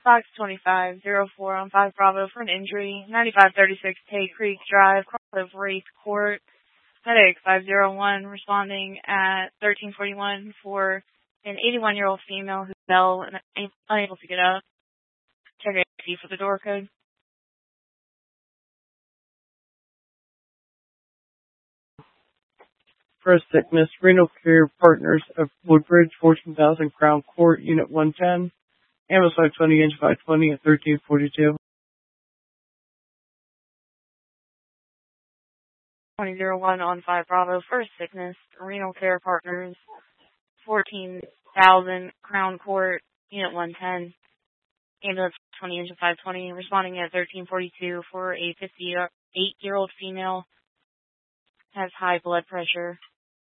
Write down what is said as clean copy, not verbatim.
Fox 2504 on 5 Bravo for an injury. 9536 Tay Creek Drive, Cross of Wraith Court. Medic 501 responding at 1341 for an 81-year-old female who fell and unable to get up. Check AC for the door code. For sickness, Renal Care Partners of Woodbridge, 14,000 Crown Court, Unit 110. Ambulance 520, engine 520 at 1342. 2001 on 5 Bravo for sickness, Renal Care Partners, 14,000 Crown Court, Unit 110. Ambulance 20, engine 520, responding at 1342 for a 58-year-old female, has high blood pressure.